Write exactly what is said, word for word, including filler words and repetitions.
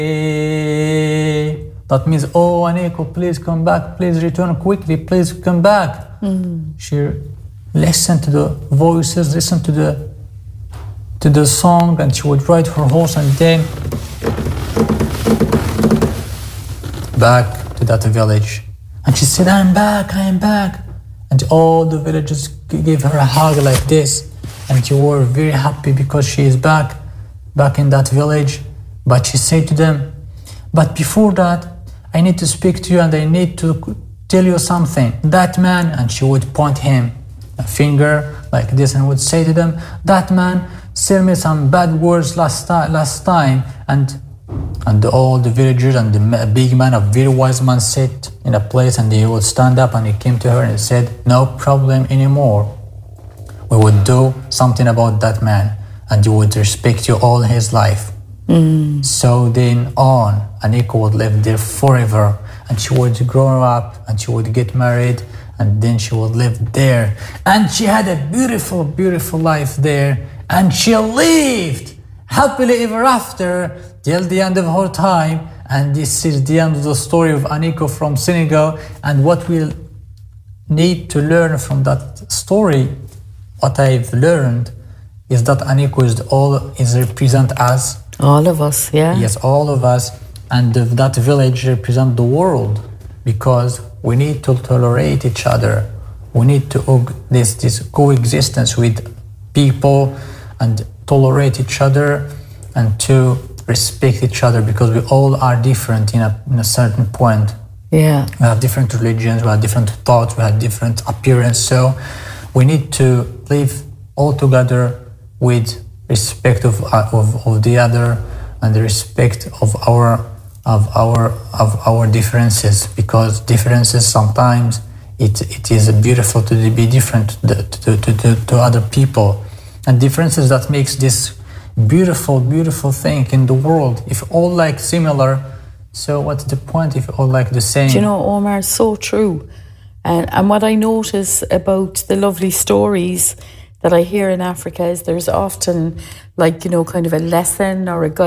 That means, oh, Aniko, please come back, please return quickly, please come back. Mm. She listened to the voices, listened to the to the song, and she would ride her horse and then back to that village. And she said, I'm back, I am back. And all the villagers gave her a hug like this. And they were very happy because she is back, back in that village. But she said to them, but before that, I need to speak to you and I need to tell you something. That man, and she would point him a finger like this and would say to them, that man said me some bad words last, ti- last time. And and all the villagers and the big man, a very wise man, sat in a place and he would stand up and he came to her and said, no problem anymore. We would do something about that man and you would respect you all his life. Mm. So then on, Aniko would live there forever and she would grow up and she would get married and then she would live there. And she had a beautiful, beautiful life there and she lived happily ever after till the end of her time. And this is the end of the story of Aniko from Senegal. And what we'll need to learn from that story, what I've learned, is that Aniko is all is represent us. All of us, yeah. Yes, all of us. And the, that village represent the world because we need to tolerate each other. We need to this this coexistence with people and tolerate each other and to respect each other because we all are different in a, in a certain point. Yeah. We have different religions, we have different thoughts, we have different appearance. So we need to live all together with respect of, of, of the other and the respect of our of our of our differences because differences sometimes it it is beautiful to be different to to, to, to, to other people. And differences that makes this beautiful, beautiful thing in the world. If all like similar, so what's the point if all like the same? Do you know, Omar, it's so true. And, and what I notice about the lovely stories that I hear in Africa is there's often like, you know, kind of a lesson or a guide